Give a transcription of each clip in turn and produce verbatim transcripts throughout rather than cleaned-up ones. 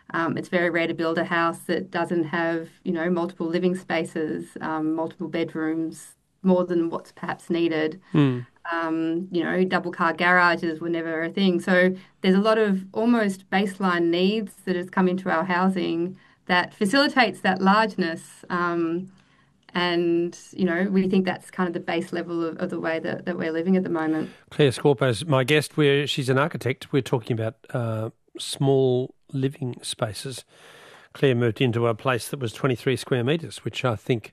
Um, it's very rare to build a house that doesn't have, you know, multiple living spaces, um, multiple bedrooms, more than what's perhaps needed. Hmm. Um, you know, double car garages were never a thing. So there's a lot of almost baseline needs that has come into our housing that facilitates that largeness. Um, and, you know, we think that's kind of the base level of, of the way that, that we're living at the moment. Claire Scorpo's my guest. Where she's an architect. We're talking about uh, small living spaces. Claire moved into a place that was twenty-three square metres, which I think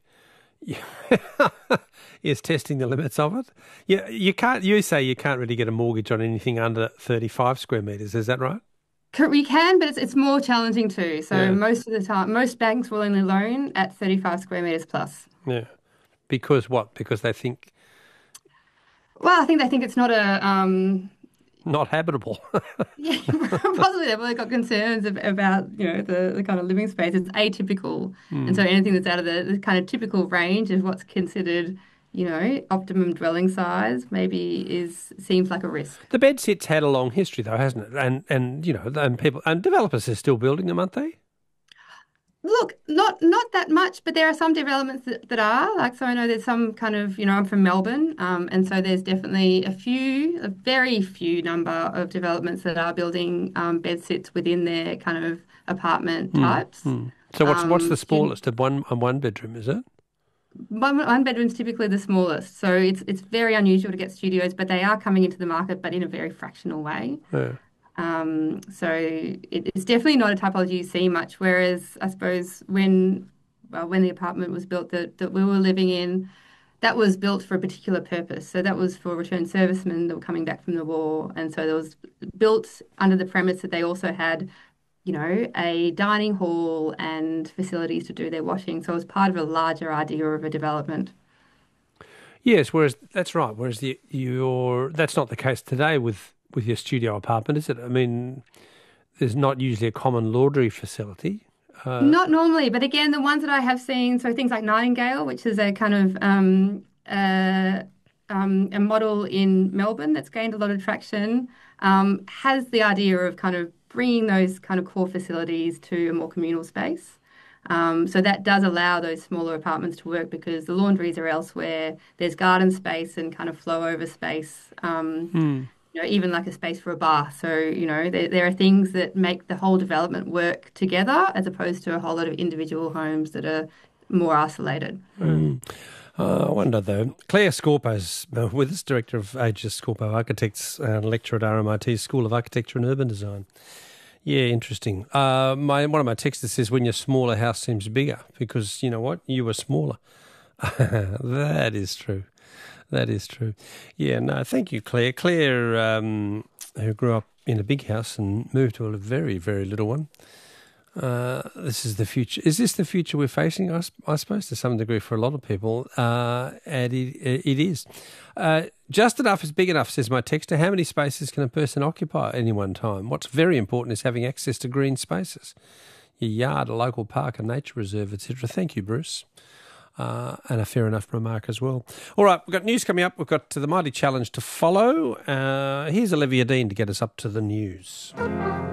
is testing the limits of it. You, you can't. You say you can't really get a mortgage on anything under thirty-five square metres. Is that right? Cor- We can, but it's, it's more challenging too. So Yeah, most of the time, most banks will only loan at thirty-five square meters plus. yeah. Because what? Because they think Well, I think they think it's not a, um, not habitable. yeah, possibly they've really got concerns ab- about, you know, the, the kind of living space. It's atypical. And so Hmm. anything that's out of the, the kind of typical range of what's considered, you know, optimum dwelling size maybe is seems like a risk. The bed sit's had a long history, though, hasn't it? And and you know, and people and developers are still building them, aren't they? Look, not not that much, but there are some developments that, that are. Like, so I know there's some kind of, you know, I'm from Melbourne, um, and so there's definitely a few, a very few number of developments that are building um, bed sits within their kind of apartment Hmm. types. Hmm. So what's what's the Um, in smallest of one a one bedroom? Is it? one, one bedroom's typically the smallest, so it's it's very unusual to get studios, but they are coming into the market, but in a very fractional way. Yeah. Um, so it, it's definitely not a typology you see much. Whereas I suppose when well, when the apartment was built that, that we were living in, that was built for a particular purpose. So that was for returned servicemen that were coming back from the war. And so there was built under the premise that they also had, you know, a dining hall and facilities to do their washing. So it was part of a larger idea of a development. Yes. Whereas that's right. Whereas the, your that's not the case today with with your studio apartment, is it? I mean, there's not usually a common laundry facility. Uh, Not normally, but again, the ones that I have seen, so things like Nightingale, which is a kind of um, uh, um, a model in Melbourne that's gained a lot of traction, um, has the idea of kind of bringing those kind of core facilities to a more communal space. Um, so that does allow those smaller apartments to work because the laundries are elsewhere. There's garden space and kind of flow over space. Um, hmm. you know, even like a space for a bath. So, you know, there, there are things that make the whole development work together as opposed to a whole lot of individual homes that are more isolated. Mm. Uh, I wonder though. Claire Scorpo's uh, with us, director of Aegis Scorpo Architects and lecturer at R M I T's School of Architecture and Urban Design. Yeah, interesting. Uh, my one of my texters says when your smaller house seems bigger because you know what, you were smaller. That is true. That is true. Yeah, no, thank you, Claire. Claire, um, who grew up in a big house and moved to a very, very little one. Uh, this is the future. Is this the future we're facing? I, s- I suppose to some degree for a lot of people, uh, and it, it is. Uh, just enough is big enough, says my texter. How many spaces can a person occupy at any one time? What's very important is having access to green spaces, your yard, a local park, a nature reserve, et cetera. Thank you, Bruce. Uh, and a fair enough remark as well. All right, we've got news coming up. We've got the Mighty Challenge to follow. Uh, here's Olivia Dean to get us up to the news.